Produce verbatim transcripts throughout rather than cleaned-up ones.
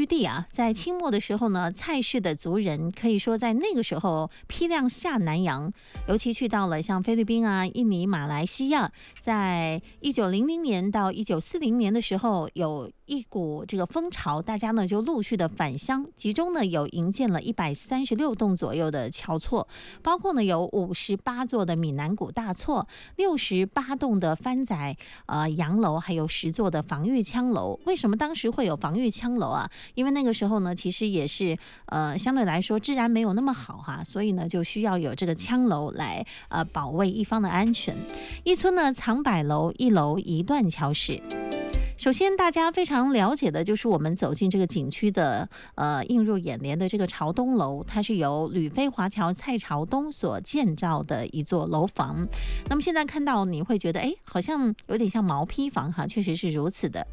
地啊，在清末的时候呢，蔡氏的族人可以说在那个时候批量下南洋，尤其去到了像菲律宾啊、印尼、马来西亚，在一九零零年到一九四零年的时候，有一股这个风潮，大家呢就陆续的返乡，其中呢有营建了一百三十六栋左右的侨厝，包括呢有五十八座的闽南古大厝，六十八栋的番仔呃洋楼，还有十座的防御枪楼。为什么当时会有防御枪楼啊？因为那个时候呢，其实也是呃相对来说治安没有那么好哈、啊，所以呢就需要有这个枪楼来呃保卫一方的安全。一村呢藏百楼，一楼一段桥史。首先，大家非常了解的就是我们走进这个景区的呃映入眼帘的这个朝东楼，它是由吕飞华侨蔡朝东所建造的一座楼房。那么现在看到你会觉得，哎，好像有点像毛坯房哈，确实是如此的。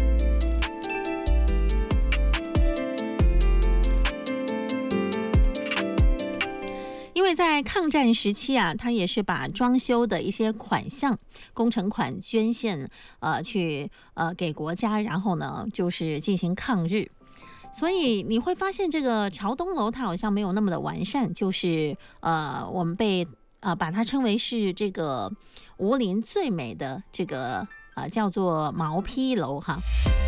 因为在抗战时期啊，他也是把装修的一些款项、工程款捐献，呃，去呃给国家，然后呢，就是进行抗日。所以你会发现，这个朝东楼它好像没有那么的完善，就是呃，我们被呃把它称为是这个吴林最美的这个呃叫做毛坯楼哈。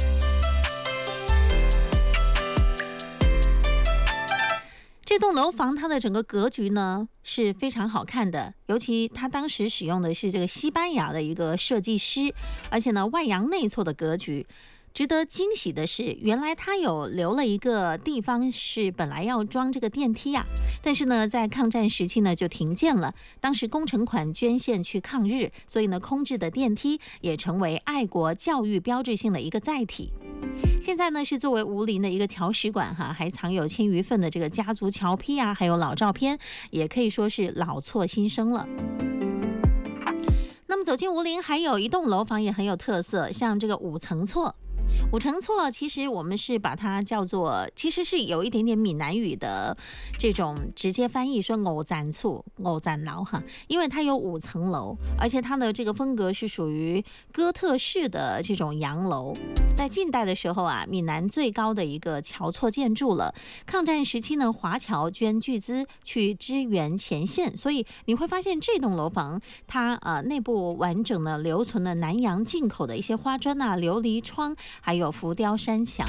这栋楼房它的整个格局呢是非常好看的，尤其它当时使用的是这个西班牙的一个设计师，而且呢外阳内错的格局。值得惊喜的是，原来它有留了一个地方是本来要装这个电梯啊，但是呢在抗战时期呢就停建了，当时工程款捐献去抗日，所以呢空置的电梯也成为爱国教育标志性的一个载体。现在呢是作为吴林的一个侨史馆哈，还藏有千余份的这个家族侨批啊，还有老照片，也可以说是老厝新生了。那么走进吴林，还有一栋楼房也很有特色，像这个五层厝。五层厝其实我们是把它叫做，其实是有一点点闽南语的这种直接翻译，说五层厝、五层楼哈，因为它有五层楼，而且它的这个风格是属于哥特式的这种洋楼。在近代的时候啊，闽南最高的一个侨厝建筑了。抗战时期呢，华侨捐巨资去支援前线，所以你会发现这栋楼房它呃内部完整的留存了南洋进口的一些花砖啊、琉璃窗，还有浮雕山墙。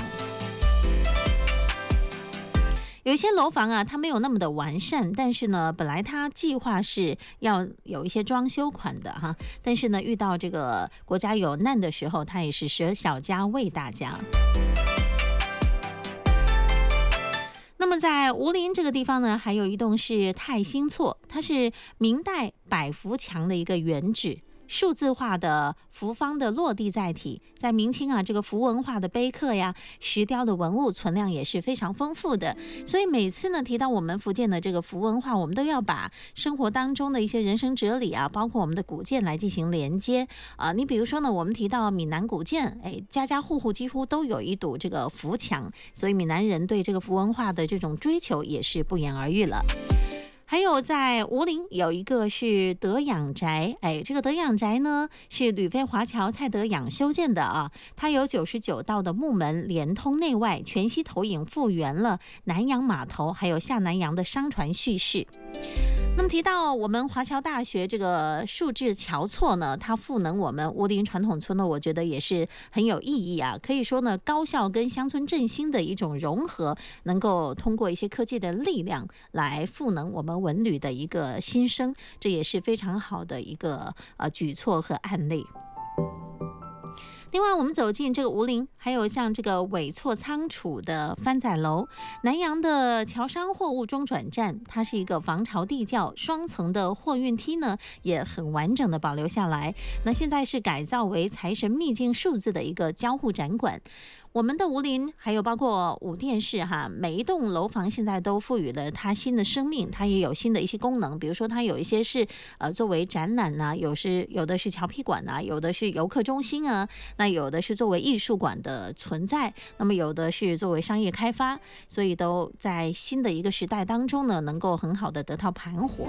有一些楼房啊，它没有那么的完善，但是呢，本来它计划是要有一些装修款的哈，但是呢，遇到这个国家有难的时候，它也是舍小家为大家。那么在吴林这个地方呢，还有一栋是泰兴厝，它是明代百福墙的一个原址。数字化的福方的落地载体，在明清啊，这个福文化的碑刻呀、石雕的文物存量也是非常丰富的。所以每次呢提到我们福建的这个福文化，我们都要把生活当中的一些人生哲理啊，包括我们的古建来进行连接啊、呃。你比如说呢，我们提到闽南古建，哎，家家户户几乎都有一堵这个福墙，所以闽南人对这个福文化的这种追求也是不言而喻了。还有在吴林有一个是德养宅，哎，这个德养宅呢是吕飞华侨蔡德养修建的啊，它有九十九道的木门连通内外，全息投影复原了南洋码头还有下南洋的商船叙事。那么提到我们华侨大学这个数字侨厝呢，它赋能我们吴林传统村呢，我觉得也是很有意义啊。可以说呢，高校跟乡村振兴的一种融合，能够通过一些科技的力量来赋能我们文旅的一个新生，这也是非常好的一个呃举措和案例。另外，我们走进这个吴林，还有像这个伟错仓储的番仔楼，南洋的侨商货物中转站，它是一个防潮地窖，双层的货运梯呢也很完整的保留下来。那现在是改造为财神秘境数字的一个交互展馆。我们的吴林还有包括武殿式哈，每一栋楼房现在都赋予了它新的生命，它也有新的一些功能，比如说它有一些是呃作为展览啊，有是有的是侨批馆啊，有的是游客中心啊，那有的是作为艺术馆的存在，那么有的是作为商业开发，所以都在新的一个时代当中呢，能够很好的得到盘活。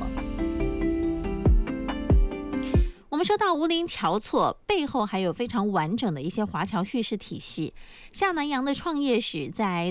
我们说到吴林侨厝背后还有非常完整的一些华侨叙事体系，下南洋的创业史在